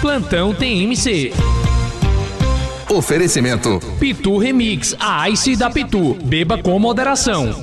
Plantão TMC. Oferecimento Pitu Remix, a Ice da Pitu. Beba com moderação.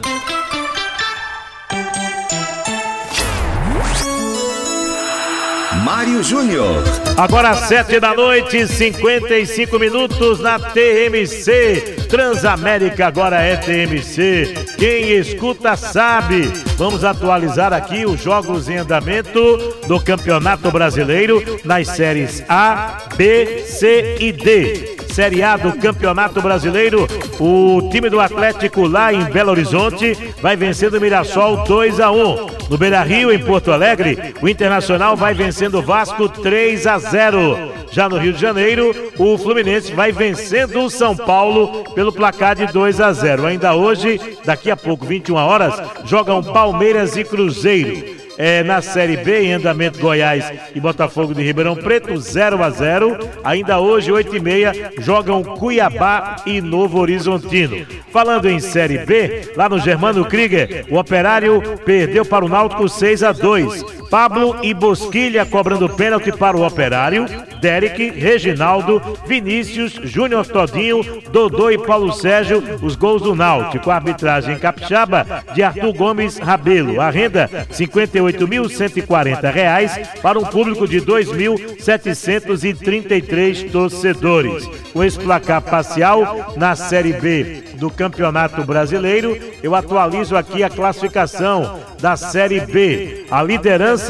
Mário Júnior. Agora 7h, 55 minutos na TMC. Transamérica agora é TMC. Quem escuta sabe. Vamos atualizar aqui os jogos em andamento do Campeonato Brasileiro nas séries A, B, C e D. Série A do Campeonato Brasileiro, o time do Atlético lá em Belo Horizonte vai vencendo o Mirassol 2-1. No Beira-Rio, em Porto Alegre, o Internacional vai vencendo o Vasco 3-0. Já no Rio de Janeiro, o Fluminense vai vencendo o São Paulo pelo placar de 2-0. Ainda hoje, daqui a pouco, 21 horas, jogam Palmeiras e Cruzeiro. Na Série B, em andamento, Goiás e Botafogo de Ribeirão Preto, 0-0. Ainda hoje, 8h30, jogam Cuiabá e Novo Horizontino. Falando em Série B, lá no Germano Krieger, o Operário perdeu para o Náutico 6-2. Pablo e Bosquilha cobrando pênalti para o Operário. Derek, Reginaldo, Vinícius, Júnior Todinho, Dodô e Paulo Sérgio, os gols do Náutico. A arbitragem capixaba de Arthur Gomes Rabelo. A renda, R$ 58.140 para um público de 2.733 torcedores. Com esse placar parcial na Série B do Campeonato Brasileiro, eu atualizo aqui a classificação da Série B. A liderança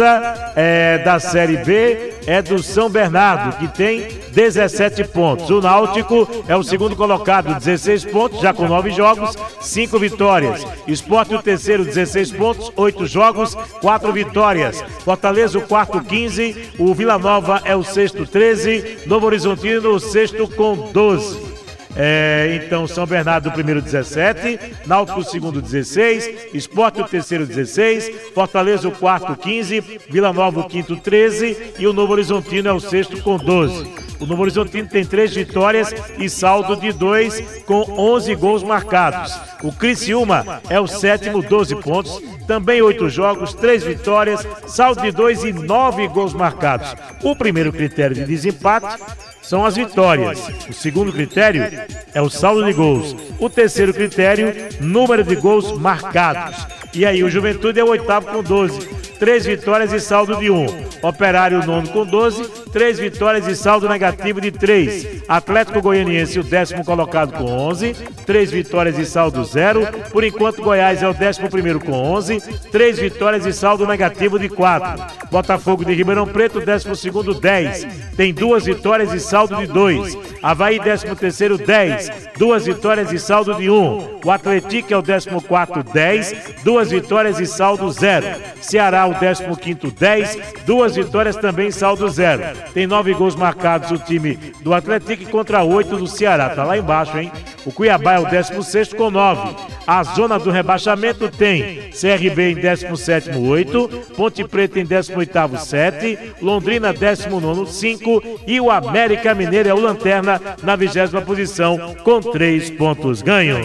da Série B é do São Bernardo, que tem 17 pontos. O Náutico é o segundo colocado, 16 pontos, já com 9 jogos, 5 vitórias. Sport o terceiro, 16 pontos, 8 jogos, 4 vitórias. Fortaleza o quarto, 15. O Vila Nova é o sexto, 13. Novo Horizontino o sexto com 12. Então São Bernardo o primeiro 17, Náutico o segundo 16, Sport o terceiro 16, Fortaleza o quarto 15, Vila Nova o quinto 13 e o Novo Horizontino é o sexto com 12. O Novo Horizontino tem 3 vitórias e saldo de 2 com 11 gols marcados. O Criciúma é o sétimo, 12 pontos, também 8 jogos, 3 vitórias, saldo de 2 e 9 gols marcados. O primeiro critério de desempate são as vitórias. O segundo critério é o saldo de gols. O terceiro critério, número de gols marcados. E aí o Juventude é o oitavo com 12. 3 vitórias e saldo de 1. Operário o nono com 12. 3 vitórias e saldo negativo de 3. Atlético Goianiense o 10º colocado com 11. 3 vitórias e saldo 0. Por enquanto Goiás é o 11º com 11. 3 vitórias e saldo negativo de 4. Botafogo de Ribeirão Preto 12º 10. Tem 2 vitórias e saldo de 2. Avaí 13º 10. 2 vitórias e saldo de 1. O Atlético é o 14º 10. 2 vitórias e saldo 0. Ceará o 15º 10. 2 vitórias também saldo 0. Tem 9 gols marcados o time do Atlético contra 8 do Ceará. Tá lá embaixo, hein? O Cuiabá é o 16º com 9. A zona do rebaixamento tem CRB em 17º 8. Ponte Preta em 18º 7. Londrina 19º 5. E o América Mineiro é o lanterna na 20ª posição com 3 pontos ganho.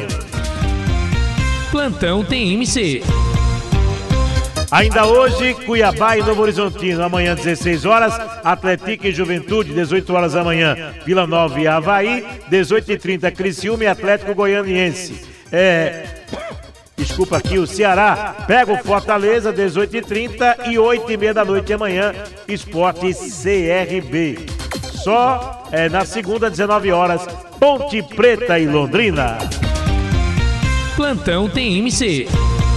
Plantão TMC. Ainda hoje, Cuiabá e Novo Horizontino. Amanhã, 16 horas, Atlético e Juventude, 18 horas da manhã, Vila Nova e Avaí, 18h30, Criciúma e Atlético Goianiense. Desculpa aqui, o Ceará pega o Fortaleza, 18h30 e 8h30 da noite amanhã, Sport e CRB. Só na segunda, 19 horas, Ponte Preta e Londrina. Plantão TMC.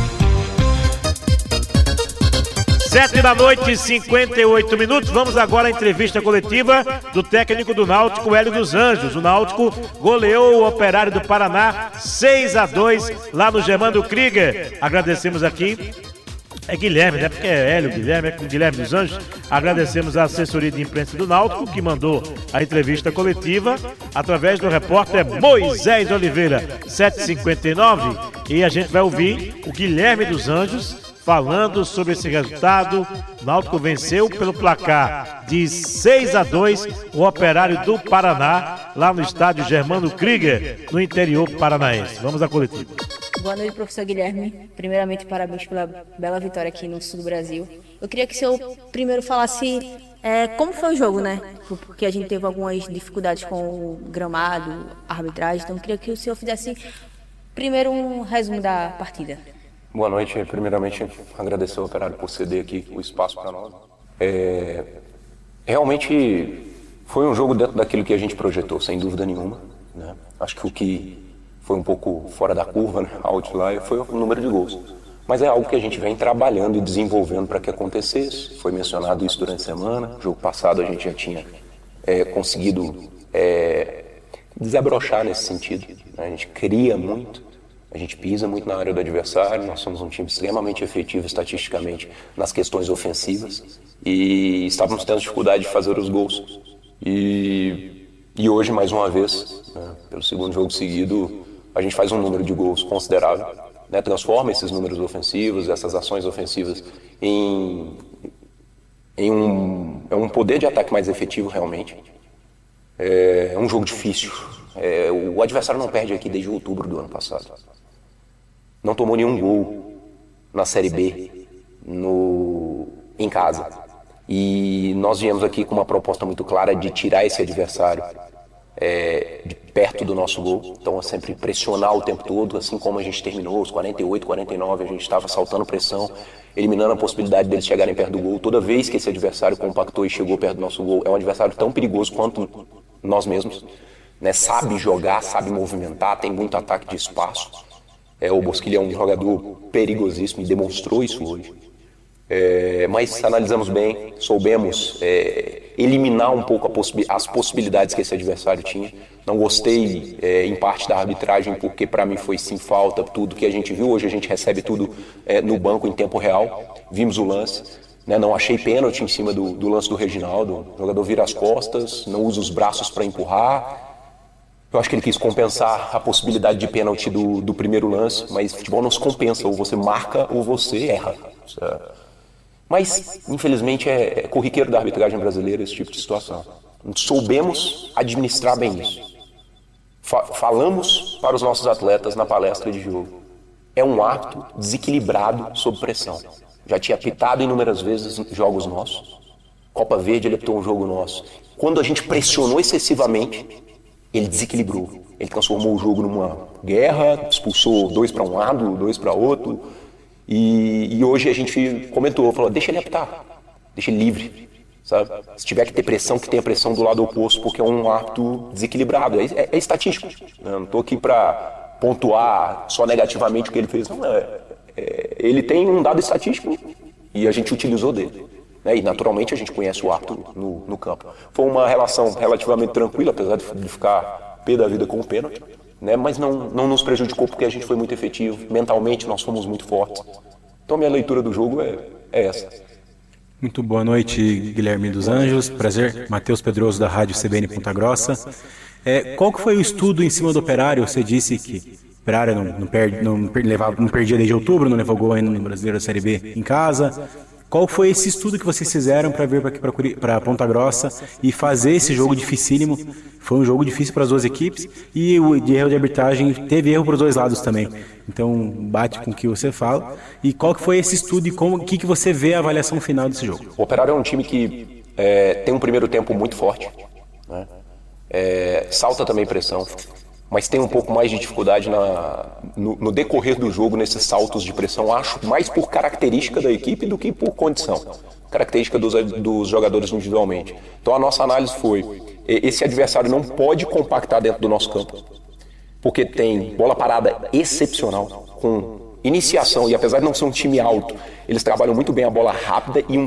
7h, 58 minutos. Vamos agora à entrevista coletiva do técnico do Náutico, Hélio dos Anjos. O Náutico goleou o Operário do Paraná 6-2 lá no Germano Krieger. Agradecemos aqui. É Guilherme, né? Porque é Hélio, Guilherme, é Guilherme dos Anjos. Agradecemos a assessoria de imprensa do Náutico, que mandou a entrevista coletiva através do repórter Moisés Oliveira, 7h59. E a gente vai ouvir o Guilherme dos Anjos falando sobre esse resultado. O Náutico venceu pelo placar de 6-2 o Operário do Paraná, lá no estádio Germano Krieger, no interior paranaense. Vamos à coletiva. Boa noite, professor Guilherme. Primeiramente, parabéns pela bela vitória aqui no sul do Brasil. Eu queria que o senhor primeiro falasse Como foi o jogo, né? Porque a gente teve algumas dificuldades com o gramado, a arbitragem, então eu queria que o senhor fizesse primeiro um resumo da partida. Boa noite. Primeiramente, agradecer ao Operário por ceder aqui o espaço para nós. Realmente foi um jogo dentro daquilo que a gente projetou, sem dúvida nenhuma, né? Acho que o que foi um pouco fora da curva, né, outlier, foi o número de gols. Mas é algo que a gente vem trabalhando e desenvolvendo para que acontecesse. Foi mencionado isso durante a semana. No jogo passado a gente já tinha conseguido desabrochar nesse sentido, né? A gente cria muito, a gente pisa muito na área do adversário. Nós somos um time extremamente efetivo estatisticamente nas questões ofensivas e estávamos tendo dificuldade de fazer os gols. E hoje, mais uma vez, né, pelo segundo jogo seguido, a gente faz um número de gols considerável, né, transforma esses números ofensivos, essas ações ofensivas em um poder de ataque mais efetivo realmente. É um jogo difícil. O adversário não perde aqui desde outubro do ano passado. Não tomou nenhum gol na Série B em casa. E nós viemos aqui com uma proposta muito clara de tirar esse adversário de perto do nosso gol. Então é sempre pressionar o tempo todo, assim como a gente terminou, os 48, 49, a gente estava saltando pressão, eliminando a possibilidade deles chegarem perto do gol. Toda vez que esse adversário compactou e chegou perto do nosso gol, é um adversário tão perigoso quanto nós mesmos, né? Sabe jogar, sabe movimentar, tem muito ataque de espaço. O Bosquilha é um jogador perigosíssimo e demonstrou isso hoje. Mas analisamos bem, soubemos eliminar um pouco as possibilidades que esse adversário tinha. Não gostei, em parte, da arbitragem, porque para mim foi sim falta, tudo que a gente viu. Hoje a gente recebe tudo no banco em tempo real, vimos o lance, né? Não achei pênalti em cima do lance do Reginaldo. O jogador vira as costas, não usa os braços para empurrar. Eu acho que ele quis compensar a possibilidade de pênalti do primeiro lance, mas futebol não se compensa, ou você marca ou você erra. Mas, infelizmente, é corriqueiro da arbitragem brasileira esse tipo de situação. Soubemos administrar bem isso. Falamos para os nossos atletas na palestra de jogo. É um árbitro desequilibrado sob pressão. Já tinha apitado inúmeras vezes jogos nossos. Copa Verde, ele apitou um jogo nosso. Quando a gente pressionou excessivamente, ele desequilibrou. Ele transformou o jogo numa guerra, expulsou 2 para um lado, 2 para outro. E hoje a gente comentou, falou, deixa ele apitar, deixa ele livre, sabe? Se tiver que ter pressão, que tenha pressão do lado oposto, porque é um árbitro desequilibrado, é estatístico. Né? Não estou aqui para pontuar só negativamente o que ele fez, não ele tem um dado estatístico e a gente utilizou dele. Né? E naturalmente a gente conhece o árbitro no campo. Foi uma relação relativamente tranquila, apesar de ficar pé da vida com o pênalti. Né? Mas não nos prejudicou porque a gente foi muito efetivo, mentalmente nós fomos muito fortes. Então minha leitura do jogo é essa. Muito boa noite, Guilherme dos Anjos, prazer, Matheus Pedroso da Rádio CBN Ponta Grossa. Qual que foi o estudo em cima do Operário? Você disse que o Operário não perdia desde outubro, não levou gol ainda no Brasileiro da Série B em casa. Qual foi esse estudo que vocês fizeram para vir para Ponta Grossa e fazer esse jogo dificílimo? Foi um jogo difícil para as duas equipes e o de erro de arbitragem teve erro para os dois lados também. Então bate com o que você fala. E qual que foi esse estudo e o que você vê a avaliação final desse jogo? O Operário é um time que tem um primeiro tempo muito forte, né? Salta também pressão, mas tem um pouco mais de dificuldade no decorrer do jogo, nesses saltos de pressão, acho, mais por característica da equipe do que por condição, característica dos jogadores individualmente. Então a nossa análise foi, esse adversário não pode compactar dentro do nosso campo, porque tem bola parada excepcional, com iniciação, e apesar de não ser um time alto, eles trabalham muito bem a bola rápida e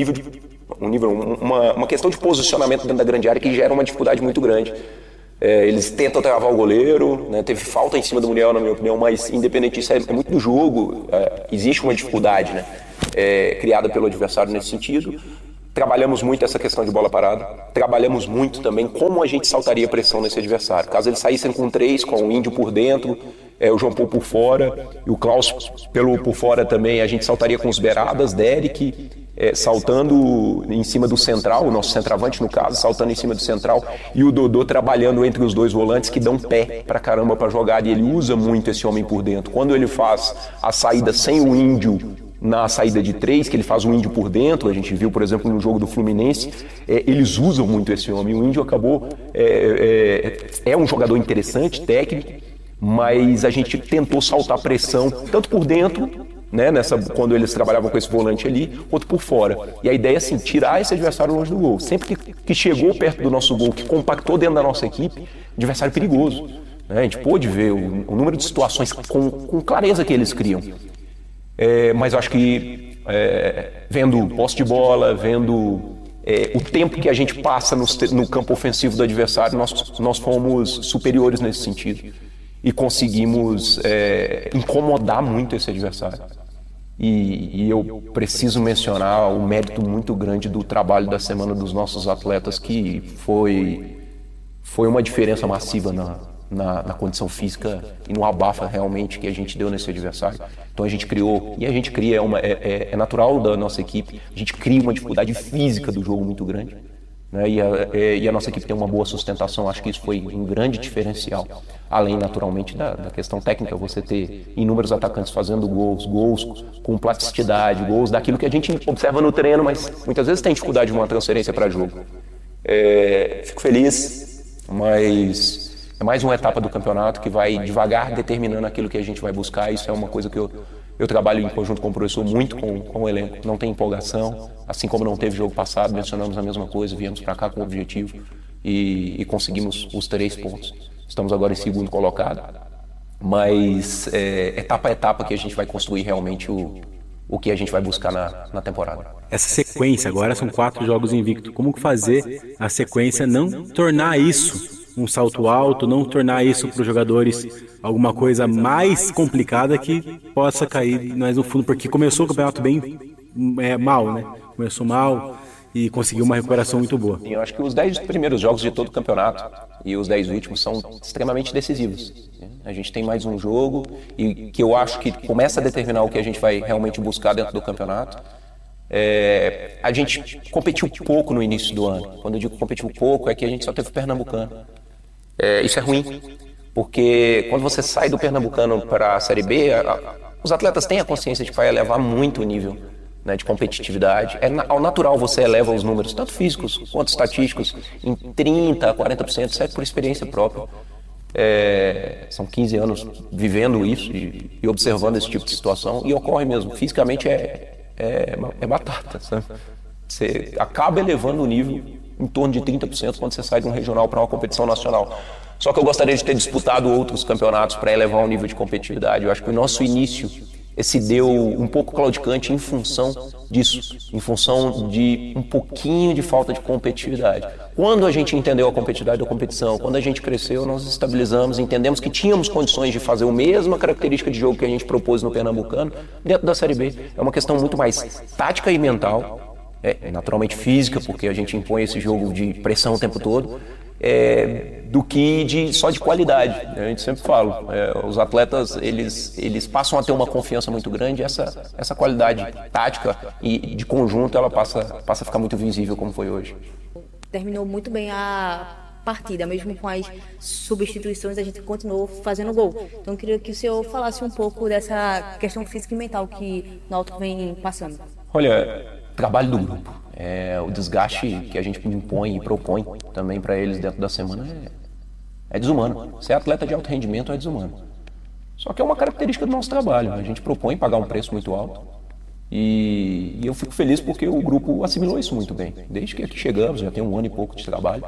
uma questão de posicionamento dentro da grande área que gera uma dificuldade muito grande. Eles tentam travar o goleiro, né? Teve falta em cima do Muriel, na minha opinião, mas independente disso, é muito do jogo. Existe uma dificuldade, né? Criada pelo adversário nesse sentido. Trabalhamos muito essa questão de bola parada, trabalhamos muito também como a gente saltaria pressão nesse adversário. Caso eles saíssem com 3, com o Índio por dentro, o João Paulo por fora, e o Klaus por fora também, a gente saltaria com os beiradas, Derek, saltando em cima do central, o nosso centroavante no caso, saltando em cima do central, e o Dodô trabalhando entre os dois volantes que dão pé pra caramba pra jogar, e ele usa muito esse homem por dentro. Quando ele faz a saída sem o Índio na saída de 3, que ele faz o Índio por dentro. A gente viu, por exemplo, no jogo do Fluminense, eles usam muito esse homem. O Índio acabou... É um jogador interessante, técnico, mas a gente tentou saltar pressão, tanto por dentro, né, quando eles trabalhavam com esse volante ali, quanto por fora. E a ideia é, assim, tirar esse adversário longe do gol. Sempre que chegou perto do nosso gol, que compactou dentro da nossa equipe, adversário perigoso. Né? A gente pôde ver o número de situações com clareza que eles criam. Mas eu acho que vendo posse de bola, vendo o tempo que a gente passa no campo ofensivo do adversário, nós fomos superiores nesse sentido. E conseguimos incomodar muito esse adversário. E eu preciso mencionar o mérito muito grande do trabalho da semana dos nossos atletas, que foi uma diferença massiva na condição física e no abafa realmente que a gente deu nesse adversário. Então a gente criou, e a gente cria, é natural da nossa equipe, a gente cria uma dificuldade física do jogo muito grande, né? E a nossa equipe tem uma boa sustentação. Acho que isso foi um grande diferencial, além naturalmente da questão técnica, você ter inúmeros atacantes fazendo gols com plasticidade, gols daquilo que a gente observa no treino, mas muitas vezes tem dificuldade de uma transferência para jogo. Fico feliz, mas é mais uma etapa do campeonato que vai devagar determinando aquilo que a gente vai buscar. Isso é uma coisa que eu trabalho em conjunto com o professor, muito com o elenco. Não tem empolgação, assim como não teve jogo passado, mencionamos a mesma coisa, viemos para cá com o objetivo e conseguimos os 3 pontos. Estamos agora em segundo colocado, mas etapa a etapa que a gente vai construir realmente o que a gente vai buscar na temporada. Essa sequência, agora são 4 jogos invictos. Como fazer a sequência não tornar isso um salto alto, não tornar isso para os jogadores alguma coisa mais complicada que possa cair mais no fundo, porque começou o campeonato bem mal, né? Começou mal e conseguiu uma recuperação muito boa. Eu acho que os 10 primeiros jogos de todo o campeonato e os 10 últimos são extremamente decisivos. A gente tem mais um jogo e que eu acho que começa a determinar o que a gente vai realmente buscar dentro do campeonato. A gente competiu pouco no início do ano. Quando eu digo competiu pouco, é que a gente só teve o Pernambucano. Isso é ruim, porque quando você sai do Pernambucano para a Série B, os atletas têm a consciência de que vai elevar muito o nível, né, de competitividade. Ao natural você eleva os números, tanto físicos quanto estatísticos, em 30% a 40%, certo, por experiência própria. São 15 anos vivendo isso e observando esse tipo de situação, e ocorre mesmo. Fisicamente é batata, sabe? Você acaba elevando o nível em torno de 30% quando você sai de um regional para uma competição nacional. Só que eu gostaria de ter disputado outros campeonatos para elevar o nível de competitividade. Eu acho que o nosso início se deu um pouco claudicante em função disso, em função de um pouquinho de falta de competitividade. Quando a gente entendeu a competitividade da competição, quando a gente cresceu, nós estabilizamos, entendemos que tínhamos condições de fazer a mesma característica de jogo que a gente propôs no Pernambucano dentro da Série B. É uma questão muito mais tática e mental, naturalmente física, porque a gente impõe esse jogo de pressão o tempo todo, do que só de qualidade. A gente sempre fala, os atletas eles passam a ter uma confiança muito grande, essa qualidade tática e de conjunto ela passa a ficar muito visível, como foi hoje. Terminou muito bem a partida, mesmo com as substituições a gente continuou fazendo gol. Então eu queria que o senhor falasse um pouco dessa questão física e mental que o Náutico vem passando. Olha, trabalho do grupo, o desgaste que a gente impõe e propõe também para eles dentro da semana é desumano. Ser atleta de alto rendimento é desumano. Só que é uma característica do nosso trabalho. A gente propõe pagar um preço muito alto e eu fico feliz porque o grupo assimilou isso muito bem. Desde que aqui chegamos, já tem 1 ano e pouco de trabalho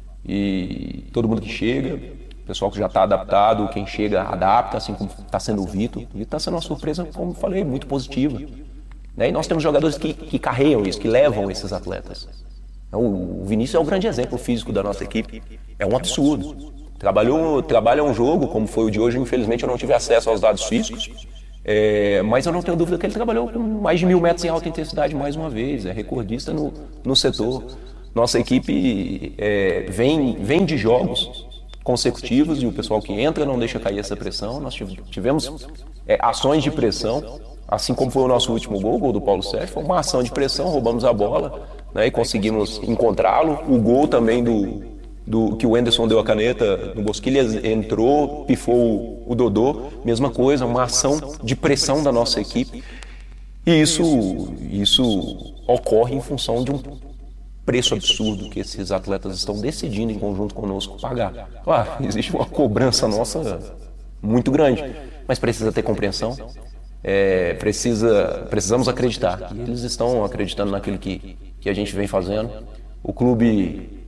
e todo mundo que chega, o pessoal que já está adaptado, quem chega adapta, assim como está sendo o Vitor. E está sendo uma surpresa, como falei, muito positiva. E nós temos jogadores que carregam isso, que levam esses atletas. O Vinícius é o grande exemplo físico da nossa equipe. É um absurdo. Trabalha um jogo, como foi o de hoje, infelizmente eu não tive acesso aos dados físicos, mas eu não tenho dúvida que ele trabalhou com mais de 1000 metros em alta intensidade mais uma vez. É recordista no setor. Nossa equipe vem de jogos consecutivos e o pessoal que entra não deixa cair essa pressão. Nós tivemos ações de pressão. Assim como foi o nosso último gol, o gol do Paulo Sérgio, foi uma ação de pressão, roubamos a bola, né, e conseguimos encontrá-lo. O gol também do que o Anderson deu a caneta no Bosquilha, entrou, pifou o Dodô, mesma coisa, uma ação de pressão da nossa equipe. E isso ocorre em função de um preço absurdo que esses atletas estão decidindo em conjunto conosco pagar. Claro, existe uma cobrança nossa muito grande, mas precisa ter compreensão, precisamos acreditar. E eles estão acreditando naquilo que a gente vem fazendo. O clube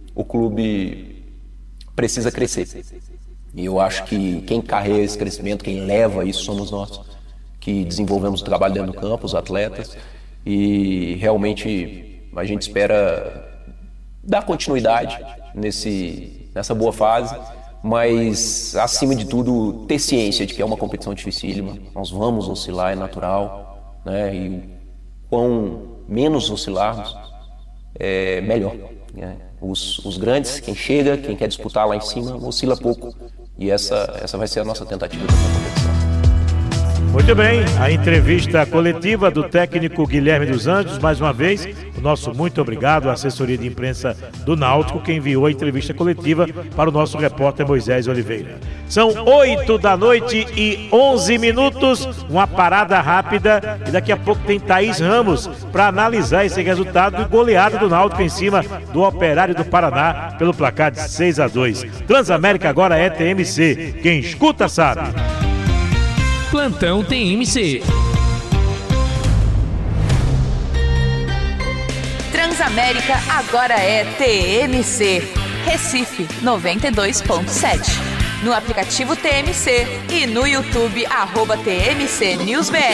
precisa crescer. E eu acho que quem carrega esse crescimento, quem leva isso, somos nós, que desenvolvemos o trabalho dentro do campo, os atletas, e realmente a gente espera dar continuidade nessa boa fase, mas acima de tudo ter ciência de que é uma competição dificílima, nós vamos oscilar, é natural, né? E quão menos oscilarmos, melhor, né? Os grandes, quem chega, quem quer disputar lá em cima, oscila pouco, e essa vai ser a nossa tentativa dessa competição. Muito bem, a entrevista coletiva do técnico Guilherme dos Anjos, mais uma vez, o nosso muito obrigado à assessoria de imprensa do Náutico, que enviou a entrevista coletiva para o nosso repórter Moisés Oliveira. São 8h11, uma parada rápida, e daqui a pouco tem Thaís Ramos para analisar esse resultado de goleada do Náutico em cima do Operário do Paraná pelo placar de 6-2. Transamérica agora é TMC, quem escuta sabe. Plantão TMC. Transamérica agora é TMC. Recife 92.7. No aplicativo TMC e no YouTube @TMC NewsBR.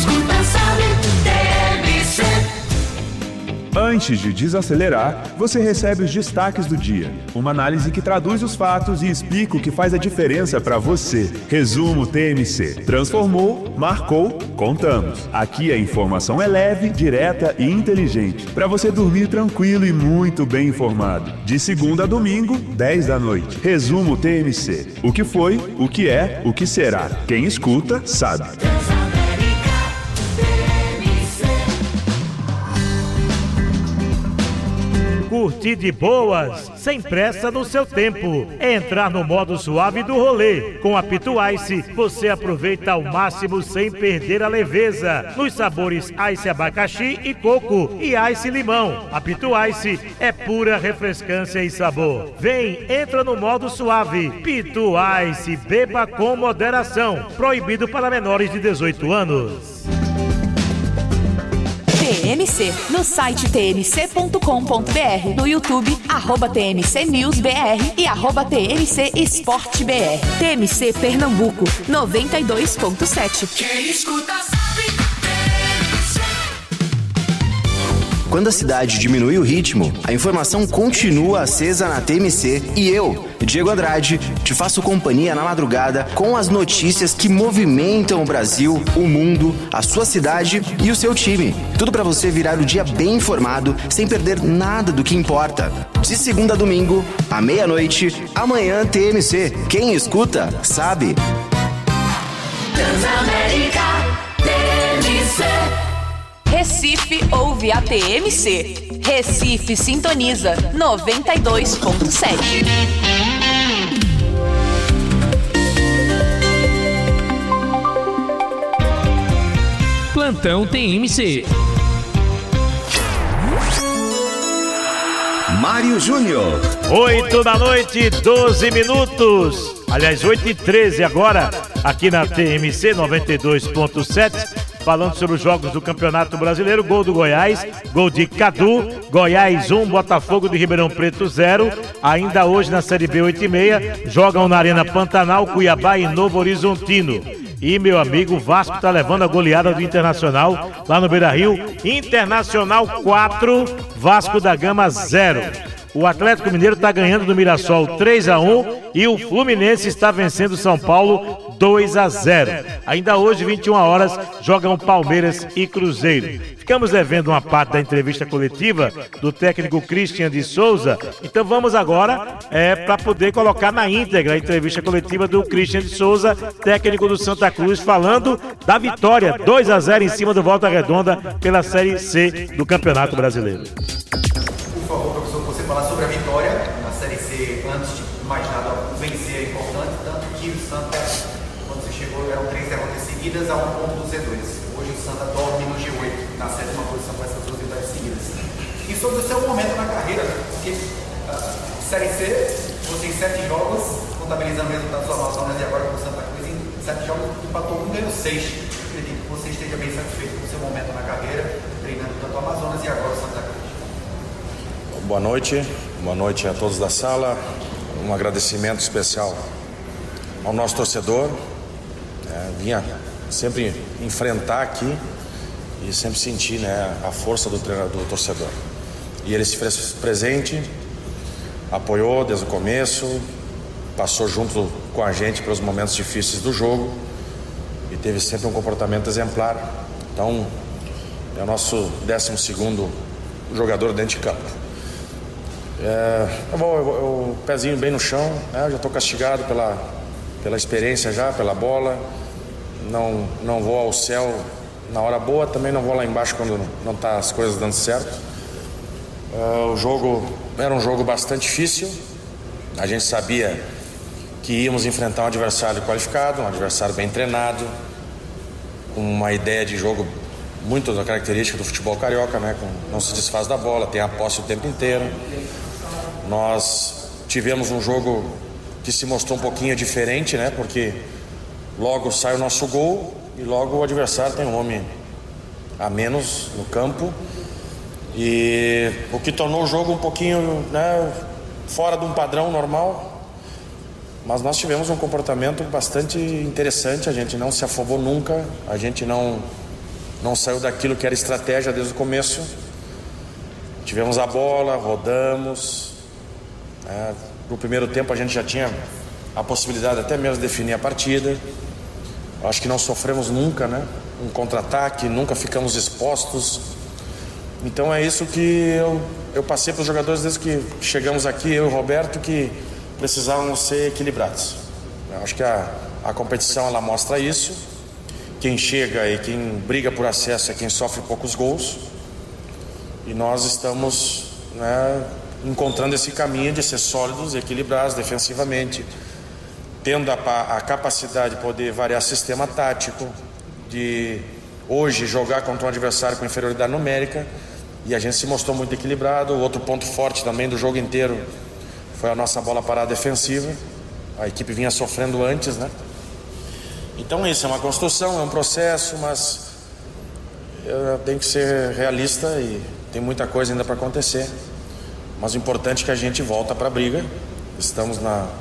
Antes de desacelerar, você recebe os destaques do dia. Uma análise que traduz os fatos e explica o que faz a diferença para você. Resumo TMC. Transformou, marcou, contamos. Aqui a informação é leve, direta e inteligente, para você dormir tranquilo e muito bem informado. De segunda a domingo, 10 da noite. Resumo TMC. O que foi, o que é, o que será. Quem escuta, sabe. Curtir de boas, sem pressa no seu tempo. Entrar no modo suave do rolê. Com a Pitu Ice, você aproveita ao máximo sem perder a leveza. Nos sabores Ice abacaxi e coco e Ice limão. A Pitu Ice é pura refrescância e sabor. Vem, entra no modo suave. Pitu Ice, beba com moderação. Proibido para menores de 18 anos. TMC, no site tmc.com.br, no YouTube, @TMC NewsBR e @TMC EsporteBR. TMC Pernambuco, 92.7. Quem escuta sabe. Quando a cidade diminui o ritmo, a informação continua acesa na TMC e eu, Diego Andrade, te faço companhia na madrugada com as notícias que movimentam o Brasil, o mundo, a sua cidade e o seu time. Tudo para você virar o dia bem informado, sem perder nada do que importa. De segunda a domingo, à meia-noite, amanhã TMC. Quem escuta, sabe. Transamérica, TMC. Recife ouve a TMC. Recife sintoniza 92.7. Plantão TMC. Mário Júnior. 8 da noite, 12 minutos. Aliás, 8h13 agora, aqui na TMC 92.7. Falando sobre os jogos do Campeonato Brasileiro, gol do Goiás, gol de Cadu, Goiás 1, Botafogo de Ribeirão Preto 0. Ainda hoje na Série B 8h30, jogam na Arena Pantanal, Cuiabá e Novo Horizontino. E, meu amigo, o Vasco está levando a goleada do Internacional lá no Beira-Rio. Internacional 4, Vasco da Gama 0. O Atlético Mineiro está ganhando do Mirassol 3-1 e o Fluminense está vencendo o São Paulo 2-0. Ainda hoje, 21 horas, jogam Palmeiras e Cruzeiro. Ficamos devendo uma parte da entrevista coletiva do técnico Christian de Souza, então vamos agora para poder colocar na íntegra a entrevista coletiva do Christian de Souza, técnico do Santa Cruz, falando da vitória 2-0 em cima do Volta Redonda pela Série C do Campeonato Brasileiro. Por favor, professor, você falar sobre a vitória na Série C. Antes de mais nada, vencer é importante, tanto que o Santa Quando você chegou, eram 3 derrotas seguidas a 1 ponto do Z2. Hoje o Santa dorme no G8, na 7ª posição com essas 2 vitórias seguidas. E sobre o seu momento na carreira, porque Série C, você em 7 jogos, contabilizando o resultado do Amazonas e agora com o Santa Cruz, em 7 jogos empatou 1, ganhou 6. Acredito que você esteja bem satisfeito com o seu momento na carreira, treinando tanto o Amazonas e agora o Santa Cruz. Boa noite a todos da sala. Um agradecimento especial ao nosso torcedor. Vinha sempre enfrentar aqui e sempre sentir, né, a força do torcedor. E ele se fez presente, apoiou desde o começo, passou junto com a gente pelos momentos difíceis do jogo e teve sempre um comportamento exemplar. Então, é o nosso 12º jogador dentro de campo. O pezinho bem no chão, né? Eu já estou castigado pela experiência já, pela bola. Não vou ao céu na hora boa, também não vou lá embaixo quando não tá as coisas dando certo. O jogo era um jogo bastante difícil. A gente sabia que íamos enfrentar um adversário qualificado, um adversário bem treinado, com uma ideia de jogo muito da característica do futebol carioca, né? Não se desfaz da bola, tem a posse o tempo inteiro. Nós tivemos um jogo que se mostrou um pouquinho diferente, né? Porque logo sai o nosso gol e logo o adversário tem um homem a menos no campo. E o que tornou o jogo um pouquinho, né, fora de um padrão normal. Mas nós tivemos um comportamento bastante interessante. A gente não se afobou nunca. A gente não saiu daquilo que era estratégia desde o começo. Tivemos a bola, rodamos. No primeiro tempo a gente já tinha a possibilidade até mesmo de definir a partida. Acho que não sofremos nunca, né? Um contra-ataque, nunca ficamos expostos. Então é isso que eu passei para os jogadores desde que chegamos aqui, eu e o Roberto, que precisavam ser equilibrados. Eu acho que a competição ela mostra isso. Quem chega e quem briga por acesso é quem sofre poucos gols. E nós estamos, né, encontrando esse caminho de ser sólidos e equilibrados defensivamente, tendo a capacidade de poder variar sistema tático, de hoje jogar contra um adversário com inferioridade numérica, e a gente se mostrou muito equilibrado. O outro ponto forte também do jogo inteiro foi a nossa bola parada defensiva. A equipe vinha sofrendo antes, né? Então isso é uma construção, é um processo, mas eu tenho que ser realista e tem muita coisa ainda para acontecer. Mas o importante é que a gente volta para a briga. Estamos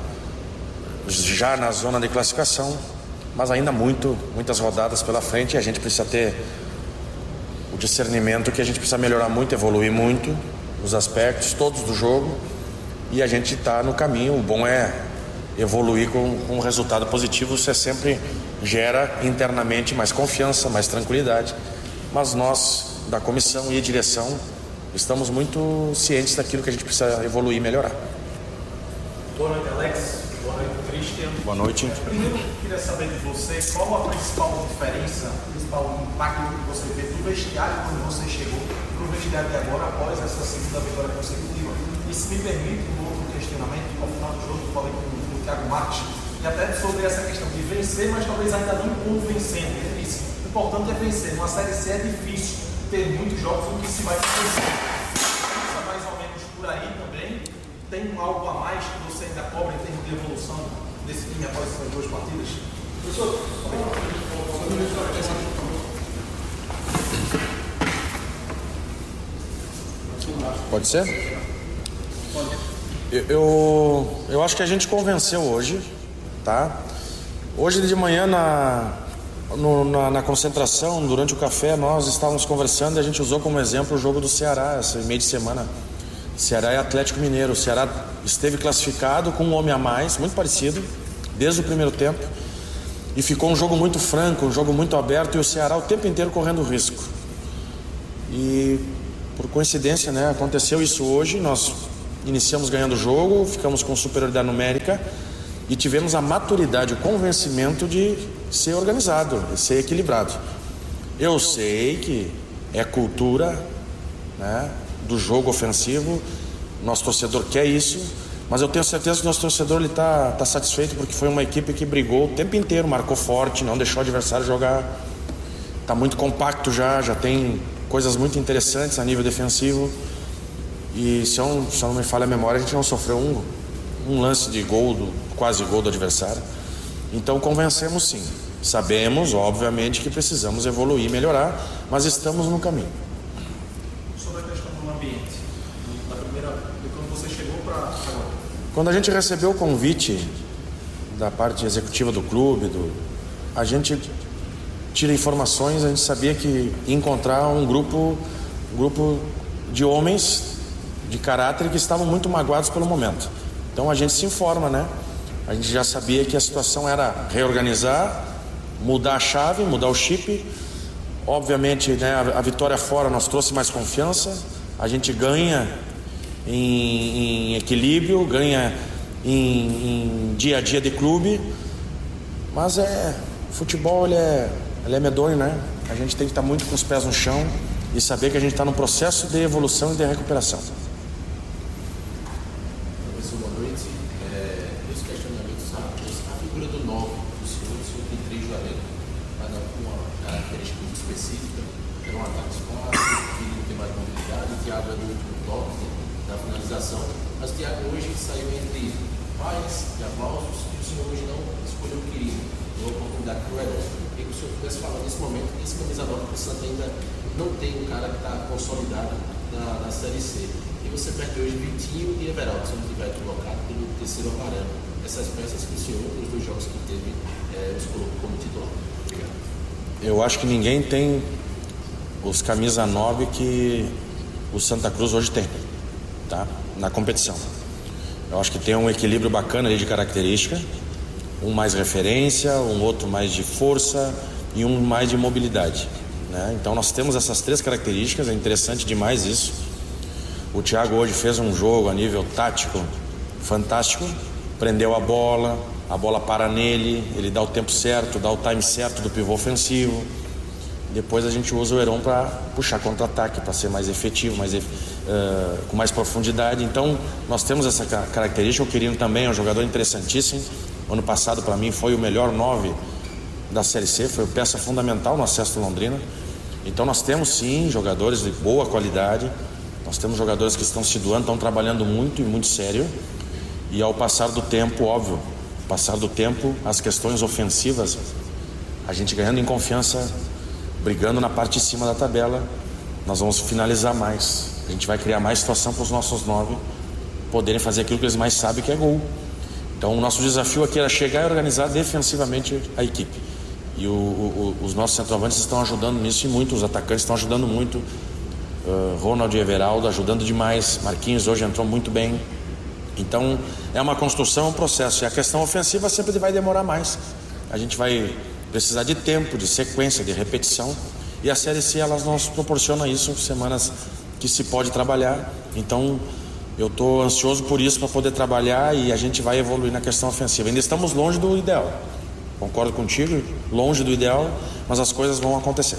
já na zona de classificação, mas ainda muitas rodadas pela frente, e a gente precisa ter o discernimento que a gente precisa melhorar muito, evoluir muito os aspectos todos do jogo, e a gente está no caminho. O bom é evoluir com um resultado positivo. Isso sempre gera internamente mais confiança, mais tranquilidade, mas nós da comissão e direção estamos muito cientes daquilo que a gente precisa evoluir e melhorar. Boa noite, Alex. Boa noite, Christian. Boa noite. Primeiro, queria saber de você qual a principal diferença, o principal impacto que você vê do vestiário quando você chegou para o vestiário de agora, após essa segunda vitória consecutiva. E se me permite um outro questionamento, ao final do jogo eu falei com o Thiago Marques, e até sobre essa questão de vencer, mas talvez ainda não convencendo. Ele disse, o importante é vencer. Numa Série C é difícil ter muitos jogos em que se vai vencer. Pensa mais ou menos por aí também. Tem algo a mais que você ainda cobra em termos de evolução desse time após essas 2 partidas? Professor, pode ser? Eu acho que a gente convenceu hoje, tá? Hoje de manhã na concentração, durante o café, nós estávamos conversando e a gente usou como exemplo o jogo do Ceará, esse meio de semana. Ceará e Atlético Mineiro. O Ceará esteve classificado com um homem a mais, muito parecido, desde o primeiro tempo, e ficou um jogo muito franco, um jogo muito aberto, e o Ceará o tempo inteiro correndo risco. E por coincidência, né, aconteceu isso hoje. Nós iniciamos ganhando o jogo, ficamos com superioridade numérica e tivemos a maturidade, o convencimento de ser organizado, de ser equilibrado. Eu sei que é cultura, né, do jogo ofensivo, nosso torcedor quer isso, Mas eu tenho certeza que o nosso torcedor está satisfeito, porque foi uma equipe que brigou o tempo inteiro, marcou forte, não deixou o adversário jogar. Está muito compacto já tem coisas muito interessantes a nível defensivo. E se eu não me falha a memória, a gente não sofreu um lance de gol, quase gol do adversário. Então convencemos sim. Sabemos, obviamente, que precisamos evoluir e melhorar, mas estamos no caminho. Sobre a questão do ambiente, de quando você chegou para agora? Quando a gente recebeu o convite da parte executiva do clube, a gente tira informações, a gente sabia que ia encontrar um grupo de homens de caráter que estavam muito magoados pelo momento. Então a gente se informa, né? A gente já sabia que a situação era reorganizar, mudar a chave, mudar o chip. Obviamente, né, a vitória fora nos trouxe mais confiança. A gente ganha em equilíbrio, ganha em dia a dia de clube. Mas futebol ele é medonho, né? A gente tem que estar muito com os pés no chão e saber que a gente está num processo de evolução e de recuperação. Professor, boa noite. Dois questionamentos rápidos. A figura do 9 do senhor tem 3 jogadores, cada com uma característica muito específica. É um ataque fácil, que tem mais mobilidade. O Thiago é do toque, da finalização. Mas o Thiago hoje saiu entre paz e aplausos e o senhor hoje não escolheu o querido. Deu a oportunidade para o Heron. Queria que o senhor pudesse falar nesse momento que esse camisa 9 do Santa ainda não tem um cara que está consolidado na Série C. E você perde hoje Vitinho e Everaldo, se não estiver equivocado, pelo terceiro amarelo. Essas peças que o senhor, nos 2 jogos que teve, os colocou como titular. Obrigado. Eu acho que ninguém tem os camisa 9 que o Santa Cruz hoje tem, tá? Na competição. Eu acho que tem um equilíbrio bacana ali de característica. Um mais referência, um outro mais de força e um mais de mobilidade, né? Então nós temos essas 3 características, é interessante demais isso. O Thiago hoje fez um jogo a nível tático fantástico, prendeu a bola para nele, ele dá o tempo certo, dá o time certo do pivô ofensivo. Depois a gente usa o Heron para puxar contra-ataque, para ser mais efetivo, com mais profundidade. Então nós temos essa característica. O Quirino também é um jogador interessantíssimo. Ano passado, para mim, foi o melhor 9 da Série C, foi peça fundamental no acesso do Londrina. Então nós temos sim jogadores de boa qualidade, nós temos jogadores que estão se doando, estão trabalhando muito e muito sério. E ao passar do tempo, óbvio, as questões ofensivas, a gente ganhando em confiança, brigando na parte de cima da tabela, nós vamos finalizar mais. A gente vai criar mais situação para os nossos 9 poderem fazer aquilo que eles mais sabem, que é gol. Então o nosso desafio aqui era chegar e organizar defensivamente a equipe. E os nossos centroavantes estão ajudando nisso e muito, os atacantes estão ajudando muito. Ronald e Everaldo ajudando demais. Marquinhos hoje entrou muito bem. Então é uma construção, um processo. E a questão ofensiva sempre vai demorar mais. A gente vai precisar de tempo, de sequência, de repetição. E a Série C ela nos proporciona isso, semanas que se pode trabalhar. Então eu estou ansioso por isso, para poder trabalhar, e a gente vai evoluir na questão ofensiva. Ainda estamos longe do ideal. Concordo contigo, longe do ideal, mas as coisas vão acontecer.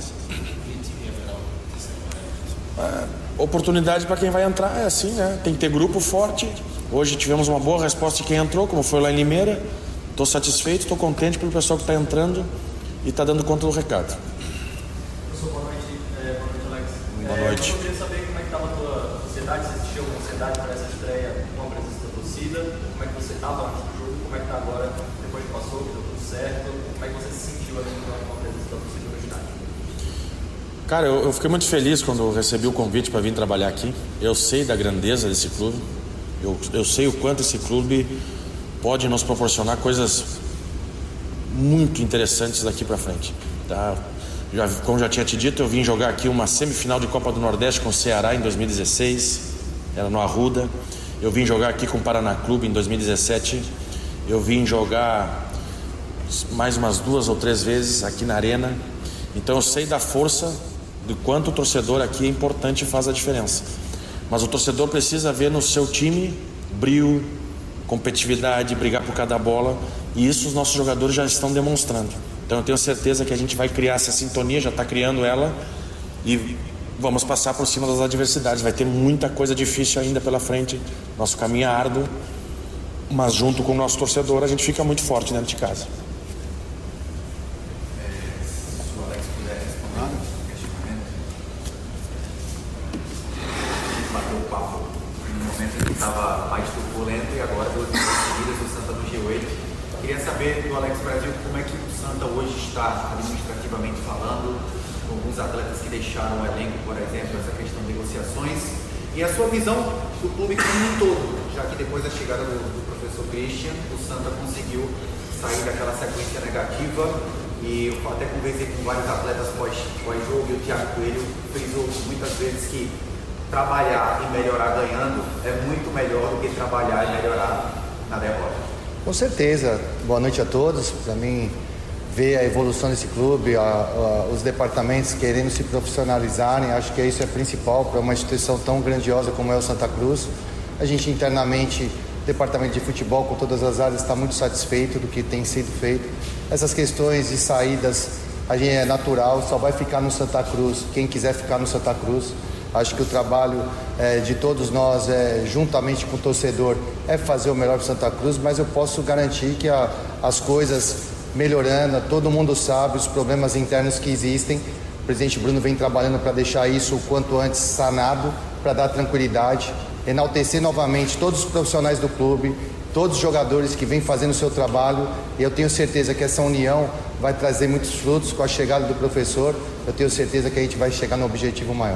Oportunidade para quem vai entrar é assim, né? Tem que ter grupo forte. Hoje tivemos uma boa resposta de quem entrou, como foi lá em Limeira. Estou satisfeito, estou contente pelo pessoal que está entrando e está dando conta do recado. Professor, boa noite. Boa noite, Alex. Boa noite. Eu queria saber como é que estava a tua ansiedade, se existiu alguma ansiedade para essa estreia com a presença da torcida, como é que você estava antes do jogo, como é que está agora, depois que passou, que deu tudo certo, como é que você se sentiu ali com a presença da torcida no estádio? Cara, eu fiquei muito feliz quando eu recebi o convite para vir trabalhar aqui. Eu sei da grandeza desse clube, eu sei o quanto esse clube pode nos proporcionar coisas muito interessantes daqui para frente, tá? Como já tinha te dito, eu vim jogar aqui uma semifinal de Copa do Nordeste com o Ceará em 2016, era no Arruda. Eu vim jogar aqui com o Paraná Clube em 2017. Eu vim jogar mais umas 2 ou 3 vezes aqui na Arena. Então eu sei da força, do quanto o torcedor aqui é importante e faz a diferença. Mas o torcedor precisa ver no seu time brio, competitividade, brigar por cada bola, e isso os nossos jogadores já estão demonstrando. Então eu tenho certeza que a gente vai criar essa sintonia, já está criando ela, e vamos passar por cima das adversidades. Vai ter muita coisa difícil ainda pela frente, nosso caminho é árduo, mas junto com o nosso torcedor a gente fica muito forte dentro de casa. Se o Alex puder responder o questionamento. A gente bateu o papo no momento em que estava mais turbulento e agora 2 vitórias seguidas do Santa no G8. Queria saber do Alex Brasil como é que o Santa hoje está administrativamente falando, com alguns atletas que deixaram o elenco, por exemplo, essa questão de negociações, e a sua visão do clube como um todo, já que depois da chegada do professor Christian, o Santa conseguiu sair daquela sequência negativa, e eu até conversei com vários atletas pós-jogo, e o Thiago Coelho frisou muitas vezes que trabalhar e melhorar ganhando é muito melhor do que trabalhar e melhorar na derrota. Com certeza. Boa noite a todos. Para mim, ver a evolução desse clube, os departamentos querendo se profissionalizarem, acho que isso é principal para uma instituição tão grandiosa como é o Santa Cruz. A gente internamente, o departamento de futebol, com todas as áreas, está muito satisfeito do que tem sido feito. Essas questões de saídas, a gente é natural, só vai ficar no Santa Cruz quem quiser ficar no Santa Cruz. Acho que o trabalho de todos nós, juntamente com o torcedor, é fazer o melhor para Santa Cruz, mas eu posso garantir que as coisas melhorando, todo mundo sabe os problemas internos que existem. O presidente Bruno vem trabalhando para deixar isso o quanto antes sanado, para dar tranquilidade, enaltecer novamente todos os profissionais do clube, todos os jogadores que vêm fazendo o seu trabalho, e eu tenho certeza que essa união vai trazer muitos frutos com a chegada do professor. Eu tenho certeza que a gente vai chegar no objetivo maior.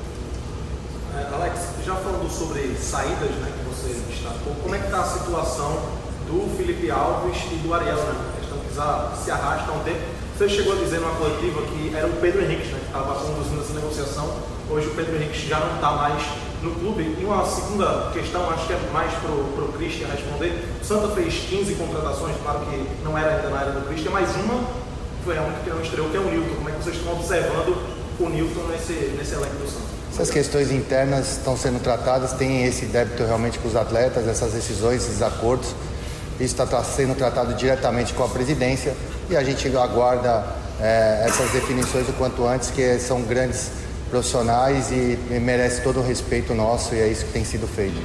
Alex, já falando sobre saídas, né, que você destacou, como é que está a situação do Felipe Alves e do Ariel, né? A questão que já se arrasta há um tempo. Você chegou a dizer numa coletiva que era o Pedro Henrique, né, que estava conduzindo essa negociação. Hoje o Pedro Henrique já não está mais no clube. E uma segunda questão, acho que é mais para o Christian responder. O Santa fez 15 contratações, claro que não era ainda na era do Christian, mas uma foi a única que não estreou, que é o Newton. Como é que vocês estão observando o Newton nesse elenco do Santa? Essas questões internas estão sendo tratadas, tem esse débito realmente com os atletas, essas decisões, esses acordos. Isso está sendo tratado diretamente com a presidência e a gente aguarda essas definições o quanto antes, que são grandes profissionais e merece todo o respeito nosso, e é isso que tem sido feito.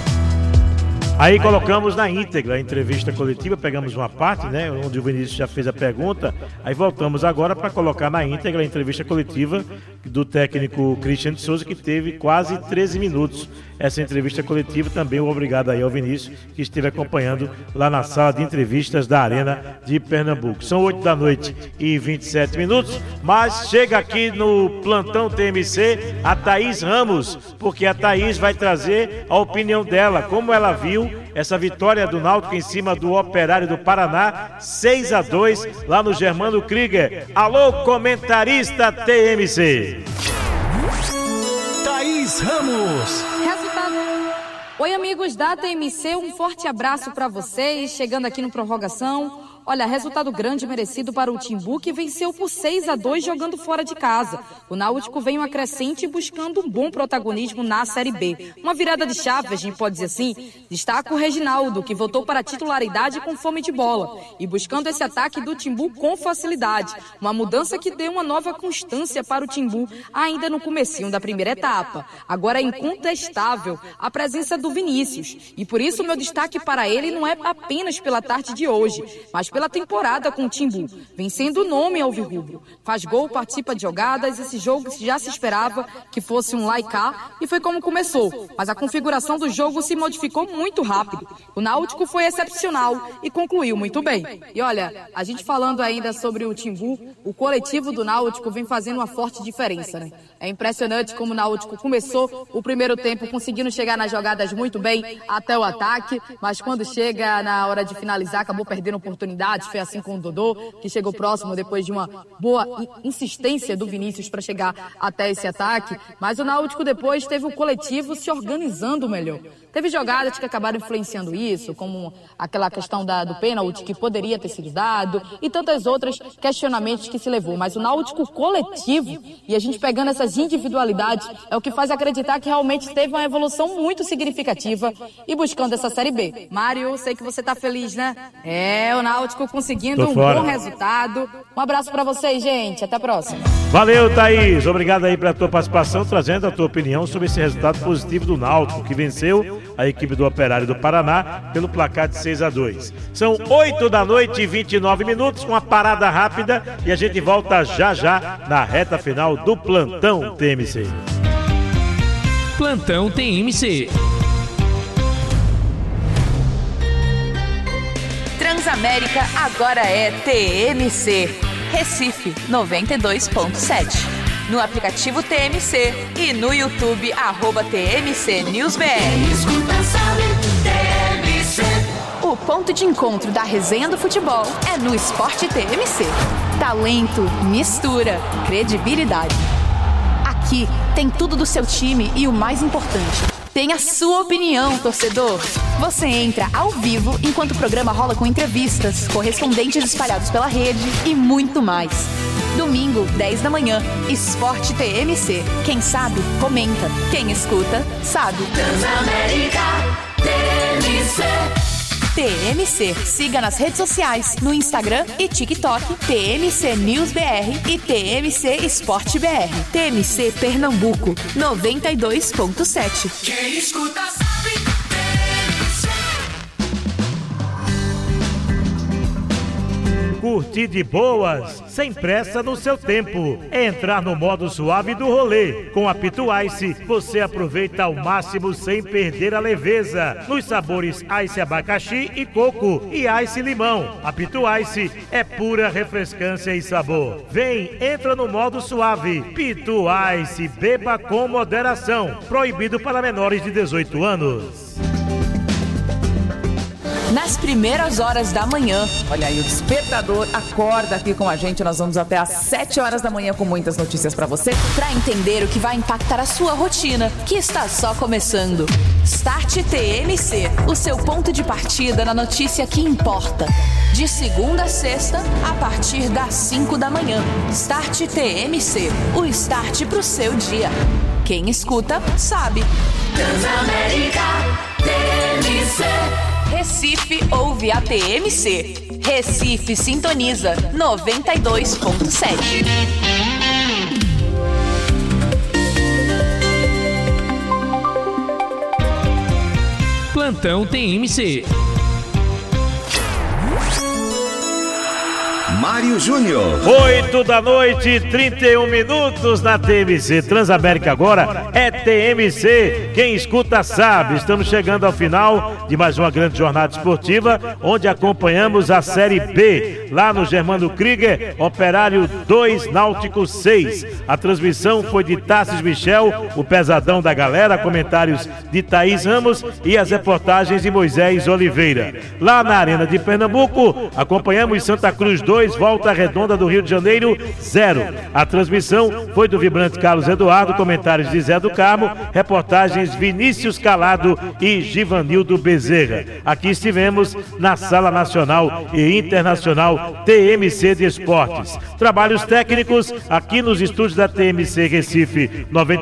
Aí colocamos na íntegra a entrevista coletiva, pegamos uma parte, né, onde o Vinícius já fez a pergunta, aí voltamos agora para colocar na íntegra a entrevista coletiva do técnico Christian de Souza, que teve quase 13 minutos. Essa entrevista coletiva também obrigado aí ao Vinícius, que esteve acompanhando lá na sala de entrevistas da Arena de Pernambuco. São 8h27, mas chega aqui no Plantão TMC a Thaís Ramos, porque a Thaís vai trazer a opinião dela, como ela viu essa vitória do Náutico em cima do Operário do Paraná, 6-2, lá no Germano Krieger. Alô, comentarista TMC. Thaís Ramos. Oi, amigos da TMC, um forte abraço para vocês, chegando aqui no Prorrogação. Olha, resultado grande e merecido para o Timbu, que venceu por 6-2 jogando fora de casa. O Náutico vem uma crescente buscando um bom protagonismo na Série B. Uma virada de chave, a gente pode dizer assim. Destaca o Reginaldo, que voltou para a titularidade com fome de bola e buscando esse ataque do Timbu com facilidade. Uma mudança que deu uma nova constância para o Timbu ainda no comecinho da primeira etapa. Agora é incontestável a presença do Vinícius. E por isso o meu destaque para ele não é apenas pela tarde de hoje, mas pela temporada com o Timbu, vencendo o nome alvirrubro. Faz gol, participa de jogadas, esse jogo já se esperava que fosse um lá e cá, e foi como começou, mas a configuração do jogo se modificou muito rápido. O Náutico foi excepcional e concluiu muito bem. E olha, a gente falando ainda sobre o Timbu, o coletivo do Náutico vem fazendo uma forte diferença, né? É impressionante como o Náutico começou o primeiro tempo conseguindo chegar nas jogadas muito bem até o ataque, mas quando chega na hora de finalizar acabou perdendo oportunidade. Foi assim com o Dodô, que chegou próximo depois de uma boa insistência do Vinícius para chegar até esse ataque. Mas o Náutico depois teve o coletivo se organizando melhor. Teve jogadas que acabaram influenciando isso, como aquela questão do pênalti que poderia ter sido dado e tantas outras questionamentos que se levou. Mas o Náutico coletivo, e a gente pegando essas individualidades, é o que faz acreditar que realmente teve uma evolução muito significativa e buscando essa Série B. Mário, sei que você tá feliz, né? O Náutico conseguindo um bom resultado. Um abraço pra vocês, gente. Até a próxima. Valeu, Thaís. Obrigado aí pela tua participação, trazendo a tua opinião sobre esse resultado positivo do Náutico, que venceu a equipe do Operário do Paraná pelo placar de 6-2. São 8h29, uma parada rápida e a gente volta já na reta final do Plantão TMC. Plantão TMC. Transamérica agora é TMC. Recife 92.7. No aplicativo TMC e no YouTube @TMC NewsBR. O ponto de encontro da resenha do futebol é no Esporte TMC. Talento, mistura, credibilidade. Aqui tem tudo do seu time e o mais importante, tem a sua opinião, torcedor. Você entra ao vivo enquanto o programa rola com entrevistas, correspondentes espalhados pela rede e muito mais. Domingo, 10 da manhã, Esporte TMC. Quem sabe, comenta. Quem escuta, sabe. Transamérica TMC. TMC. Siga nas redes sociais, no Instagram e TikTok, TMC News BR e TMC Esporte BR. TMC Pernambuco, 92.7. Quem escuta sabe. Curtir de boas, sem pressa no seu tempo. É entrar no modo suave do rolê. Com a Pitu Ice, você aproveita ao máximo sem perder a leveza. Nos sabores Ice abacaxi e coco e Ice limão. A Pitu Ice é pura refrescância e sabor. Vem, entra no modo suave. Pitu Ice, beba com moderação. Proibido para menores de 18 anos. Nas primeiras horas da manhã. Olha aí, o despertador acorda aqui com a gente. Nós vamos até às 7 horas da manhã com muitas notícias pra você. Pra entender o que vai impactar a sua rotina, que está só começando. Start TMC, o seu ponto de partida na notícia que importa. De segunda a sexta, a partir das 5 da manhã. Start TMC, o start pro seu dia. Quem escuta, sabe. Transamérica TMC. Recife ouve a TMC. Recife sintoniza 92.7. Plantão TMC. Mário Júnior. 8 da noite, 31 minutos na TMC. Transamérica agora é TMC. Quem escuta sabe. Estamos chegando ao final de mais uma grande jornada esportiva, onde acompanhamos a Série B, lá no Germano Krieger, Operário 2, Náutico 6. A transmissão foi de Tassis Michel, o pesadão da galera, comentários de Thaís Ramos e as reportagens de Moisés Oliveira. Lá na Arena de Pernambuco, acompanhamos Santa Cruz 2, Volta Redonda do Rio de Janeiro 0. A transmissão foi do vibrante Carlos Eduardo, comentários de Zé do Carmo, reportagens Vinícius Calado e Givanildo Bezerra. Aqui estivemos na Sala Nacional e Internacional TMC de Esportes. Trabalhos técnicos aqui nos estúdios da TMC Recife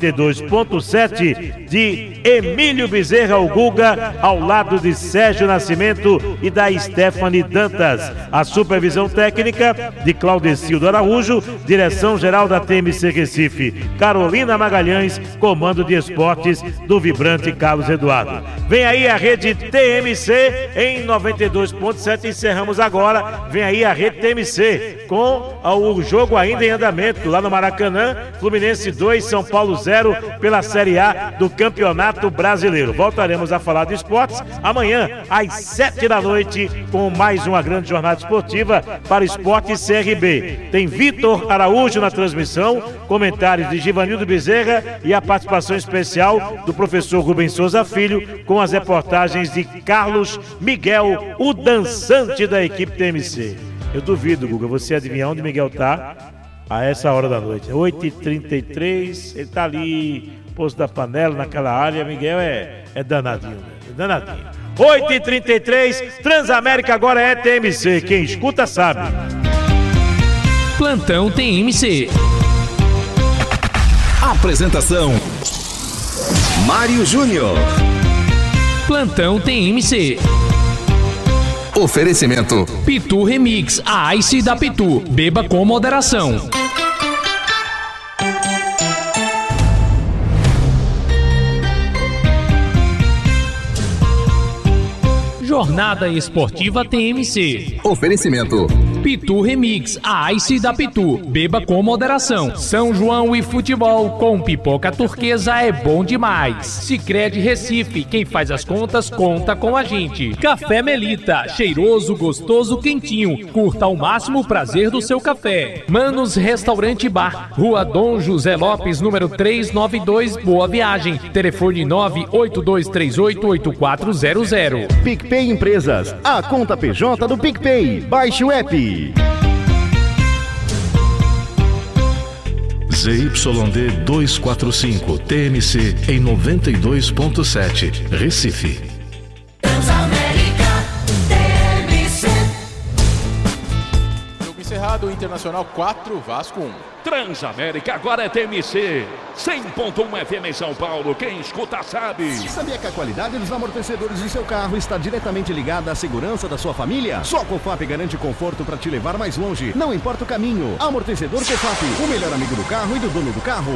92.7 de Emílio Bezerra, o Guga, ao lado de Sérgio Nascimento e da Stephanie Dantas. A supervisão técnica de Claudecildo Araújo, direção-geral da TMC Recife, Carolina Magalhães, comando de esportes do vibrante Carlos Eduardo. Vem aí a rede TMC em 92.7, encerramos agora, vem aí a rede TMC com o jogo ainda em andamento, lá no Maracanã, Fluminense 2, São Paulo 0, pela Série A do Campeonato Brasileiro. Voltaremos a falar de esportes amanhã, às 7 da noite, com mais uma grande jornada esportiva para Esporte CRB. Tem Vitor Araújo na transmissão, comentários de Givanildo Bezerra e a participação especial do professor Rubens Souza Filho, com as reportagens de Carlos Miguel, o dançante da equipe TMC. Eu duvido, Guga, você adivinhar onde Miguel tá a essa hora da noite. 8h33, ele tá ali, Poço da Panela, naquela área. Miguel é danadinho, né? É danadinho. 8h33, Transamérica agora é TMC. Quem escuta sabe. Plantão TMC. Apresentação: Mário Júnior. Plantão TMC. Oferecimento: Pitu Remix, a Ice da Pitu. Beba com moderação. Jornada Esportiva TMC. Oferecimento. Pitu Remix, a Ice da Pitu. Beba com moderação. São João e futebol com pipoca turquesa é bom demais. Sicredi Recife, quem faz as contas, conta com a gente. Café Melita, cheiroso, gostoso, quentinho. Curta ao máximo o prazer do seu café. Manos Restaurante Bar, Rua Dom José Lopes, número 392, Boa Viagem. Telefone 982388400. PicPay Empresas, a conta PJ do PicPay. Baixe o app. ZYD 245, TMC em 92.7, Recife. Jogo encerrado, Internacional 4, Vasco 1. Transamérica agora é TMC, 100.1 FM em São Paulo, quem escuta sabe. Sabia que a qualidade dos amortecedores do seu carro está diretamente ligada à segurança da sua família? Só a Cofap garante conforto para te levar mais longe, não importa o caminho. Amortecedor Cofap, o melhor amigo do carro e do dono do carro.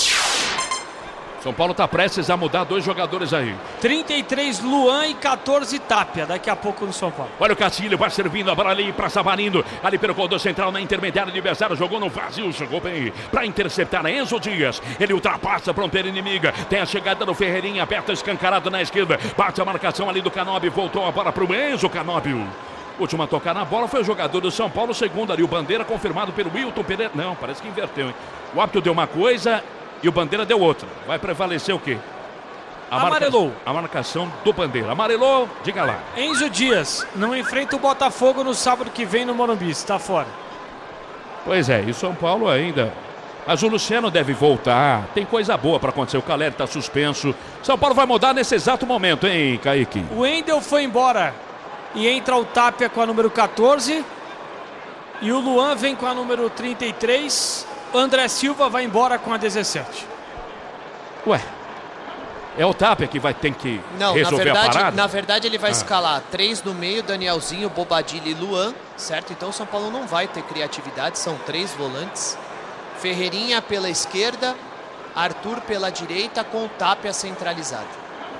São Paulo está prestes a mudar 2 jogadores aí. 33 Luan e 14 Tapia, daqui a pouco no São Paulo. Olha o Castilho, vai servindo a bola ali para Savarino, ali pelo corredor central na intermediária de Bezzaro, jogou no vazio, chegou bem para interceptar Enzo Dias. Ele ultrapassa a fronteira inimiga, tem a chegada do Ferreirinha, aberta escancarado na esquerda, bate a marcação ali do Canóbio, voltou a bola para o Enzo Canóbio. Última a tocar na bola foi o jogador do São Paulo, segundo ali o Bandeira, confirmado pelo Wilton Pereira. Não, parece que inverteu, hein? O árbitro deu uma coisa e o Bandeira deu outra. Vai prevalecer o quê? Amarelou. A marcação do Bandeira. Amarelou, diga lá. Enzo Dias não enfrenta o Botafogo no sábado que vem no Morumbi, está fora. Pois é, e o São Paulo ainda. Mas o Luciano deve voltar. Tem coisa boa para acontecer. O Caleri está suspenso. São Paulo vai mudar nesse exato momento, hein, Kaique? O Wendel foi embora. E entra o Tapia com a número 14. E o Luan vem com a número 33. André Silva vai embora com a 17. Ué, é o Tapia que vai ter que resolver a parada? Na verdade ele vai escalar 3 no meio, Danielzinho, Bobadilha e Luan, certo? Então o São Paulo não vai ter criatividade, são 3 volantes. Ferreirinha pela esquerda, Arthur pela direita com o Tapia centralizado.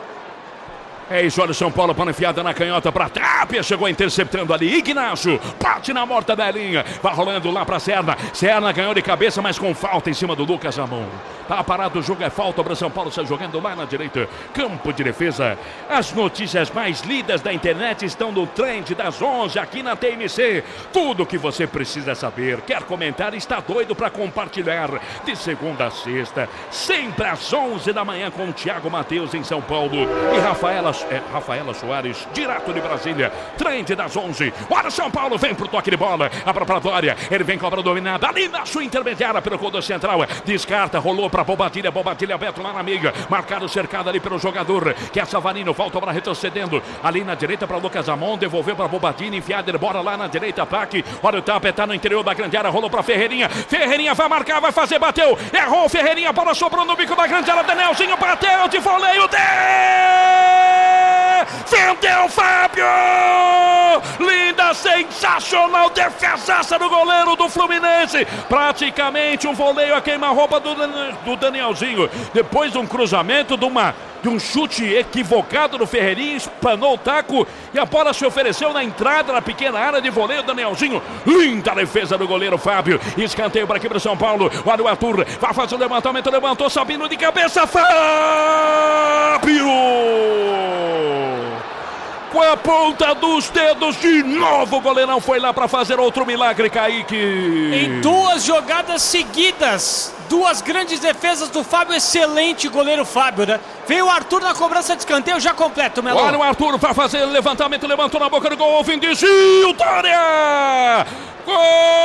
É isso, olha o São Paulo, para enfiada na canhota para Tapia, chegou interceptando ali, Ignacio, bate na morta da linha, vai rolando lá para Serna, Serna ganhou de cabeça, mas com falta em cima do Lucas Ramon. Tá parado, o jogo é falta para São Paulo, sai jogando lá na direita, campo de defesa. As notícias mais lidas da internet estão no trend das 11 aqui na TMC. Tudo o que você precisa saber, quer comentar, está doido para compartilhar. De segunda a sexta, sempre às 11 da manhã com o Thiago Matheus em São Paulo e Rafaela Soares, direto de Brasília, trend das 11. Olha o São Paulo, vem pro toque de bola, a própria Dória, ele vem cobra dominada, ali na sua intermediária pelo corredor central, descarta, rolou pra Bobadilha aberto lá na amiga, marcado, cercado ali pelo jogador, que é Savarino, volta para retrocedendo, ali na direita para Lucas Amon, devolveu para Bobadilha, enfiada, bora lá na direita, ataque, olha o Tapia, tá no interior da grande área, rolou pra Ferreirinha, Ferreirinha vai marcar, vai fazer, bateu, errou, Ferreirinha, bola sobrou no bico da grande área, Danielzinho bateu de voleio, vendeu Fábio! Linda, sensacional defesaça do goleiro do Fluminense. Praticamente um voleio a queima-roupa do Danielzinho. Depois de um cruzamento, de um chute equivocado do Ferreirinha, espanou o taco e a bola se ofereceu na entrada da pequena área de voleio, Danielzinho. Linda defesa do goleiro Fábio. Escanteio para aqui para São Paulo. Olha o Arthur, vai fazer o levantamento, levantou, Sabino de cabeça, Fábio! Com a ponta dos dedos, de novo o goleirão foi lá para fazer outro milagre, Kaique. Em 2 jogadas seguidas, 2 grandes defesas do Fábio, excelente goleiro Fábio, né? Veio o Arthur na cobrança de escanteio, já completo, Melão. Olha o Arthur para fazer levantamento, levantou na boca do gol, Vindicil, Dória! Gol!